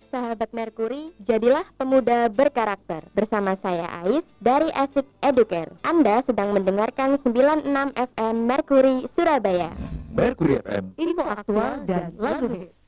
sahabat Merkuri, jadilah pemuda berkarakter. Bersama saya Ais dari Asik Educare. Anda sedang mendengarkan 96 FM Merkuri Surabaya. Merkuri FM, info aktual dan lagu hits.